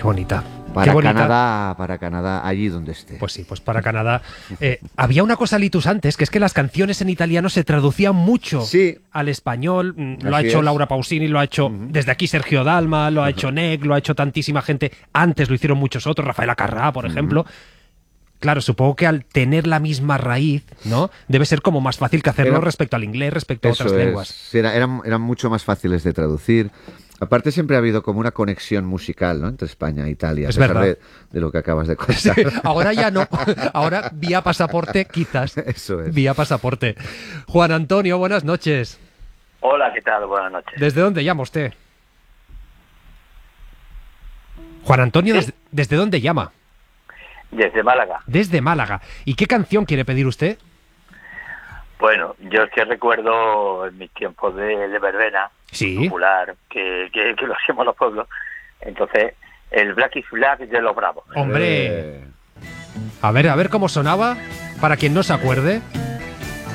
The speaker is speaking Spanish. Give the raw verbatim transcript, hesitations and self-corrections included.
Qué bonita. Para Qué bonita. Canadá, para Canadá, allí donde esté. Pues sí, pues para Canadá. Eh, había una cosa, Litus, antes, que es que las canciones en italiano se traducían mucho Sí. al español. Mm, Lo ha Así hecho es. Laura Pausini, lo ha hecho Ujú. desde aquí Sergio Dalma, lo ha hecho Nec, lo ha hecho tantísima gente. Antes lo hicieron muchos otros, Rafael Acarrá, por ejemplo. Claro, supongo que al tener la misma raíz, ¿no? Debe ser como más fácil que hacerlo Era- respecto al inglés, respecto a Eso otras es. lenguas. Sí, era- eran, eran mucho más fáciles de traducir. Aparte siempre ha habido como una conexión musical, ¿no? Entre España e Italia, Es a pesar verdad. de, de lo que acabas de Sí, contar. ahora ya no. Ahora vía pasaporte, quizás. Eso es. Vía pasaporte. Juan Antonio, buenas noches. Hola, ¿qué tal? Buenas noches. ¿Desde dónde llama usted? Juan Antonio, Sí. ¿desde, desde dónde llama? Desde Málaga. Desde Málaga. ¿Y qué canción quiere pedir usted? Bueno, yo es que recuerdo en mis tiempos de, de verbena Sí. popular, que, que, que lo hacíamos los pueblos. Entonces, el Black is Black de los Bravos. Hombre. Eh, A ver, a ver cómo sonaba, para quien no se acuerde.